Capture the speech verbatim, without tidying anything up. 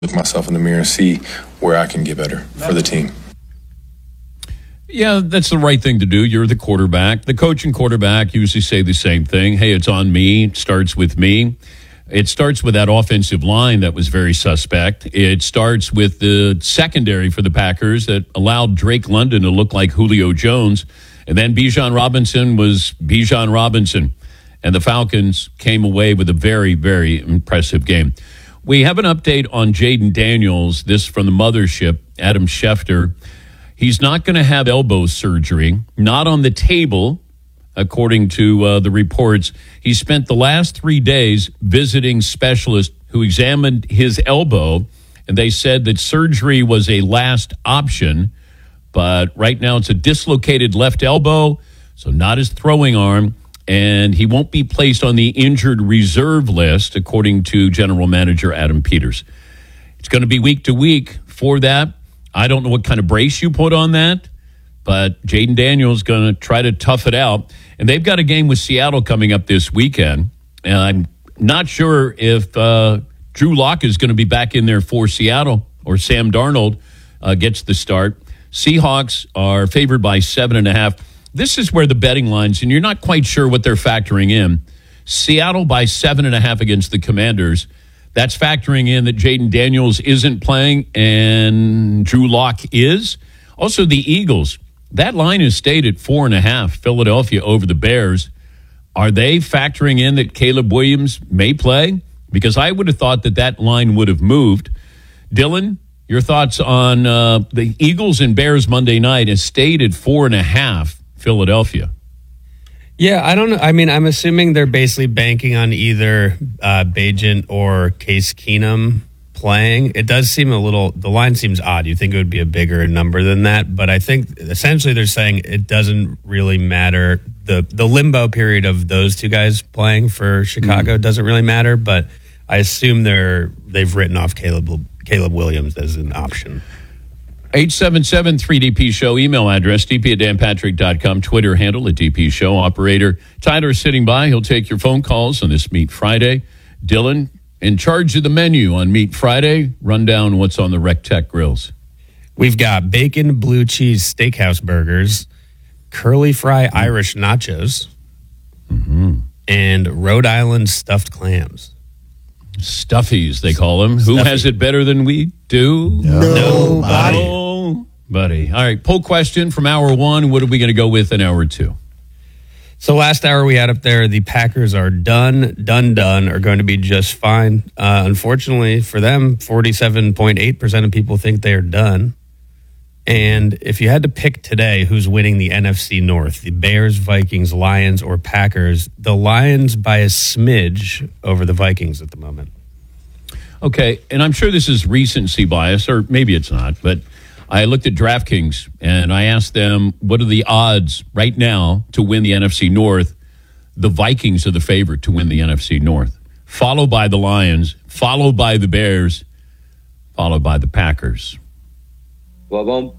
look myself in the mirror and see where I can get better for the team. Yeah, that's the right thing to do. You're the quarterback. The coach and quarterback usually say the same thing. Hey, it's on me. It starts with me. It starts with that offensive line that was very suspect. It starts with the secondary for the Packers that allowed Drake London to look like Julio Jones. And then Bijan Robinson was Bijan Robinson. And the Falcons came away with a very, very impressive game. We have an update on Jayden Daniels, this from the mothership, Adam Schefter. He's not going to have elbow surgery, not on the table, according to uh, the reports. He spent the last three days visiting specialists who examined his elbow, and they said that surgery was a last option. But right now it's a dislocated left elbow, so not his throwing arm, and he won't be placed on the injured reserve list, according to General Manager Adam Peters. It's going to be week to week for that. I don't know what kind of brace you put on that, but Jayden Daniels is going to try to tough it out. And they've got a game with Seattle coming up this weekend. And I'm not sure if uh, Drew Lock is going to be back in there for Seattle or Sam Darnold uh, gets the start. Seahawks are favored by seven and a half. This is where the betting lines, and you're not quite sure what they're factoring in. Seattle by seven and a half against the Commanders. That's factoring in that Jayden Daniels isn't playing and Drew Lock is. Also, the Eagles. That line is stayed at four and a half. Philadelphia over the Bears. Are they factoring in that Caleb Williams may play? Because I would have thought that that line would have moved. Dylan, your thoughts on uh, the Eagles and Bears Monday night is stayed at four and a half. Philadelphia. Yeah, I don't know. I mean, I'm assuming they're basically banking on either uh, Bagent or Case Keenum playing. It does seem a little, the line seems odd. You think it would be a bigger number than that, but I think essentially they're saying it doesn't really matter. The the limbo period of those two guys playing for Chicago mm. doesn't really matter, but I assume they're, they've written off Caleb, Caleb Williams as an option. eight seven seven three D P show, email address, d p at dan patrick dot com, Twitter handle at D P show. Operator Tyler sitting by. He'll take your phone calls on this Meat Friday. Dylan, in charge of the menu on Meat Friday, run down what's on the Rec Tech grills. We've got bacon blue cheese steakhouse burgers, curly fry mm-hmm. Irish nachos, mm-hmm. and Rhode Island stuffed clams. Stuffies, they call them. Stuffy. Who has it better than we do? Nobody. Nobody. All right, poll question from hour one. What are we going to go with in hour two? So last hour we had up there, the Packers are done, done, done, are going to be just fine. Uh, unfortunately for them, forty-seven point eight percent of people think they are done. And if you had to pick today who's winning the N F C North, the Bears, Vikings, Lions, or Packers, the Lions by a smidge over the Vikings at the moment. Okay, and I'm sure this is recency bias, or maybe it's not, but I looked at DraftKings and I asked them, what are the odds right now to win the N F C North? The Vikings are the favorite to win the N F C North, followed by the Lions, followed by the Bears, followed by the Packers. Well,